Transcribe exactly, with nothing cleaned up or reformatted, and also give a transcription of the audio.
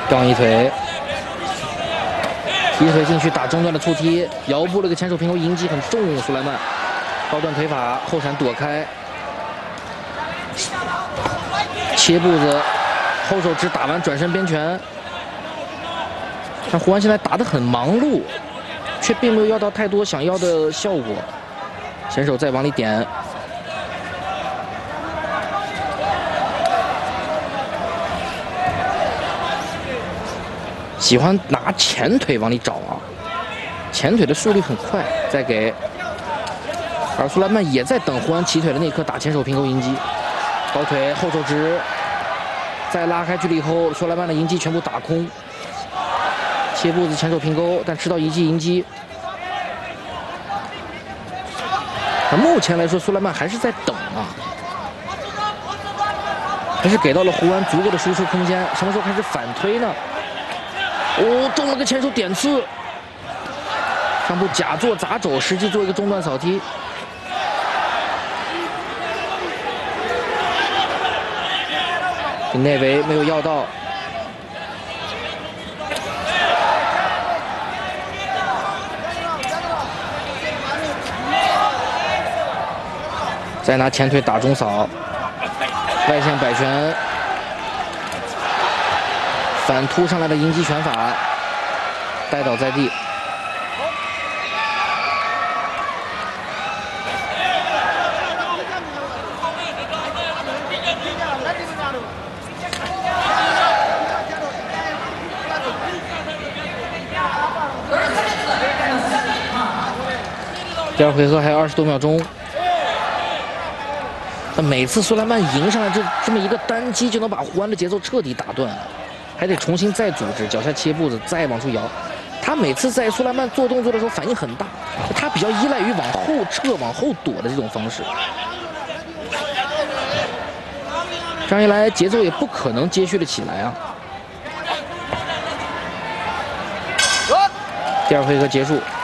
吊一腿，踢腿进去打中段的触踢，腰部了个前手平勾迎击很重，苏莱曼高段腿法后闪躲开，切步子后手直打完转身边拳。但胡安现在打得很忙碌，却并没有要到太多想要的效果。前手再往里点。 喜欢拿前腿往里找啊，前腿的速率很快。再给，而苏莱曼也在等胡安起腿的那一刻打前手平勾迎击，高腿后手直，再拉开距离后，苏莱曼的迎击全部打空，切步子前手平勾，但吃到一记迎击。那目前来说，苏莱曼还是在等啊，还是给到了胡安足够的输出空间，什么时候开始反推呢？ 哦，中了个前手点刺，上步假做砸肘，实际做一个中段扫踢。内围没有要到，再拿前腿打中扫，外线摆拳。 反突上来的迎击拳法，带倒在地。第二回合还有二十多秒钟。那每次苏莱曼迎上来这这么一个单击，就能把胡安的节奏彻底打断。 还得重新再组织，脚下切步子，再往出摇。他每次在苏莱曼做动作的时候反应很大，他比较依赖于往后撤、往后躲的这种方式。这样一来，节奏也不可能接续的起来啊。第二回合结束。